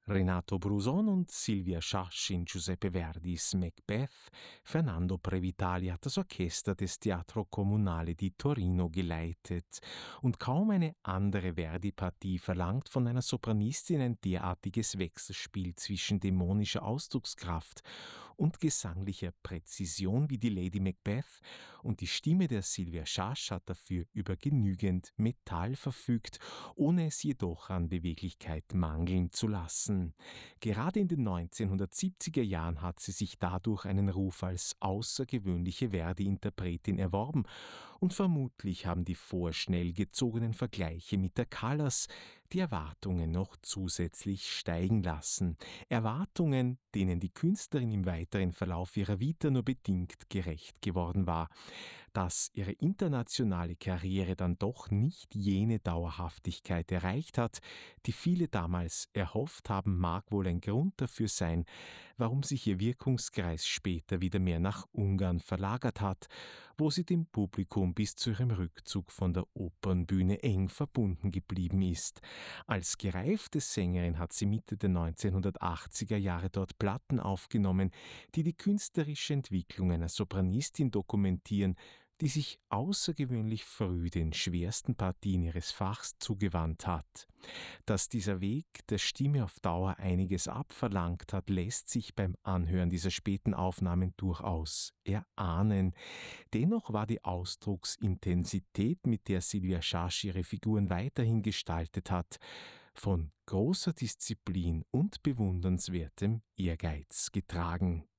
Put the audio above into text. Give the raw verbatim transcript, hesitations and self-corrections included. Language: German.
Renato Bruson und Silvia Schasch in Giuseppe Verdis Macbeth, Fernando Previtali hat das Orchester des Teatro Comunale di Torino geleitet. Und kaum eine andere Verdi-Partie verlangt von einer Sopranistin ein derartiges Wechselspiel zwischen dämonischer Ausdruckskraft und gesanglicher Präzision wie die Lady Macbeth, und die Stimme der Silvia Schasch hat dafür über genügend Metall verfügt, ohne es jedoch an Beweglichkeit mangeln zu lassen. Gerade in den neunzehnhundertsiebziger Jahren hat sie sich dadurch einen Ruf als außergewöhnliche Verdi-Interpretin erworben, und vermutlich haben die vorschnell gezogenen Vergleiche mit der Callas die Erwartungen noch zusätzlich steigen lassen. Erwartungen, denen die Künstlerin im weiteren Verlauf ihrer Vita nur bedingt gerecht geworden war. Dass ihre internationale Karriere dann doch nicht jene Dauerhaftigkeit erreicht hat, die viele damals erhofft haben, mag wohl ein Grund dafür sein, warum sich ihr Wirkungskreis später wieder mehr nach Ungarn verlagert hat, wo sie dem Publikum bis zu ihrem Rückzug von der Opernbühne eng verbunden geblieben ist. Als gereifte Sängerin hat sie Mitte der neunzehnhundertachtziger Jahre dort Platten aufgenommen, die die künstlerische Entwicklung einer Sopranistin dokumentieren, die sich außergewöhnlich früh den schwersten Partien ihres Fachs zugewandt hat. Dass dieser Weg der Stimme auf Dauer einiges abverlangt hat, lässt sich beim Anhören dieser späten Aufnahmen durchaus erahnen. Dennoch war die Ausdrucksintensität, mit der Silvia Schasch ihre Figuren weiterhin gestaltet hat, von großer Disziplin und bewundernswertem Ehrgeiz getragen.